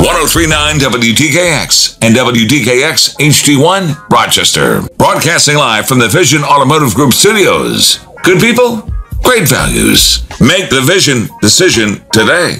103.9 WDKX and WDKX HD1 Rochester. Broadcasting live from the Vision Automotive Group studios. Good people, great values. Make the Vision decision today.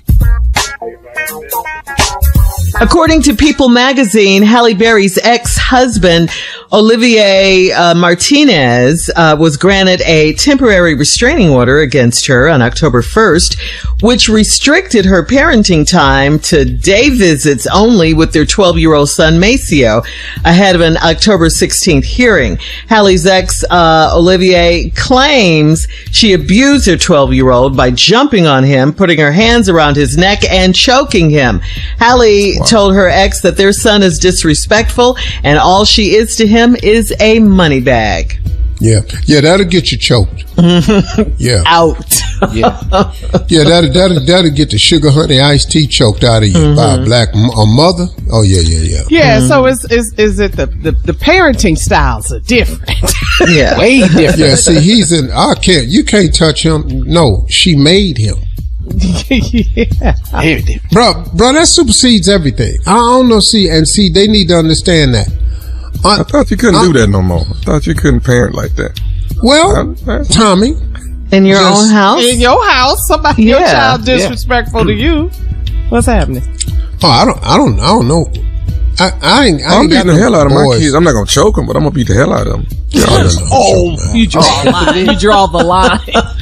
According to People magazine, Halle Berry's ex-husband, Olivier Martinez, was granted a temporary restraining order against her on October 1st, which restricted her parenting time to day visits only with their 12-year-old son, Maceo, ahead of an October 16th hearing. Halle's ex, Olivier, claims she abused her 12-year-old by jumping on him, putting her hands around his neck, and choking him. Halle told her ex that their son is disrespectful and all she is to him is a money bag. Yeah, that'll get you choked. Yeah, out. Yeah, that'll get the sugar honey iced tea choked out of you by a mother. Oh yeah. Yeah. So is it the parenting styles are different? Yeah, way different. Yeah. See, you can't touch him. No, she made him. Yeah. Bro, that supersedes everything. I don't know. See, they need to understand that. I thought you couldn't do that no more. I thought you couldn't parent like that. Well, Tommy, in your own house, your child disrespectful to you. What's happening? Oh, I don't know. I'm beating the hell out of my kids. I'm not gonna choke them, but I'm gonna beat the hell out of them. You draw the line. You draw the line.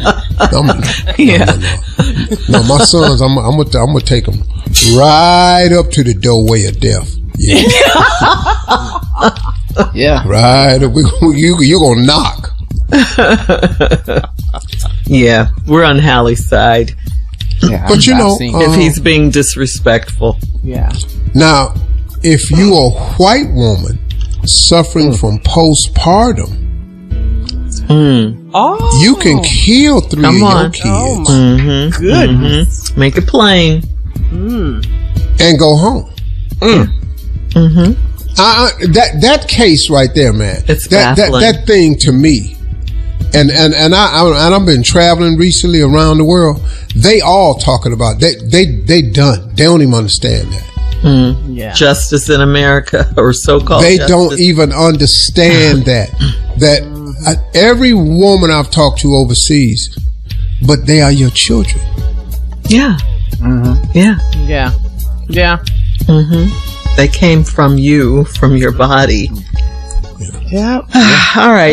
No, my sons, I'm gonna take them right up to the doorway of death. Yeah. Yeah. Right. You're gonna knock. Yeah, we're on Halle's side. Yeah, but if he's being disrespectful. Yeah. Now, if you're a white woman suffering from postpartum, you can kill 3 of your kids. Goodness. Make it plain. And go home. That case right there, man. It's baffling. That thing to me, and I've been traveling recently around the world. They all talking about they done. They don't even understand that. Yeah. Justice in America, or so-called. They justice. don't even understand that every woman I've talked to overseas, but they are your children. Yeah. Yeah. They came from you, from your body. Yeah. All right.